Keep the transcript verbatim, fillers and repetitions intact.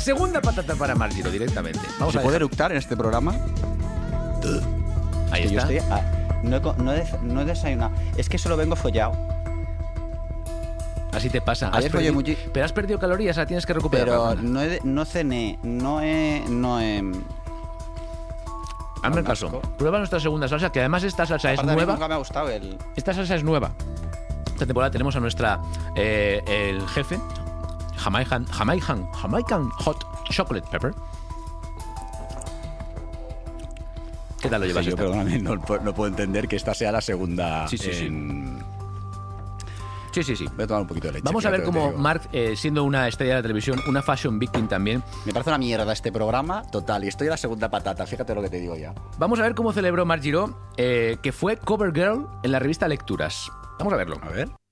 segunda patata para Marc Giró directamente. Vamos ¿Se a puede dejar- eructar en este programa? Ahí Es que yo está. estoy a- no, he, co- no, he, no he desayunado. Es que solo vengo follado. Así te pasa. Has Ayer follé perdido- muchi- Pero has perdido calorías, la tienes que recuperar. Pero Rafa. no, he, no cené, no he... No he Hazme un caso. asco. Prueba nuestra segunda salsa, que además esta salsa es aparte, a mí nueva. nunca me ha gustado el... Esta salsa es nueva. Esta temporada tenemos a nuestra eh, el jefe Jamaican, Jamaican, Jamaican Hot Chocolate Pepper. ¿Qué tal lo llevas? Sí, yo, esta? perdóname, no, no puedo entender que esta sea la segunda. Sí, sí, sí. en- Sí, sí, sí. Voy a tomar un poquito de leche. Vamos a ver fíjate lo que cómo te digo. Marc, eh, siendo una estrella de la televisión, una fashion victim también, Me parece una mierda este programa, total. Y estoy en la segunda patata, fíjate lo que te digo ya. vamos a ver cómo celebró Marc Giró, eh, que fue cover girl en la revista Lecturas. Vamos a verlo. A ver.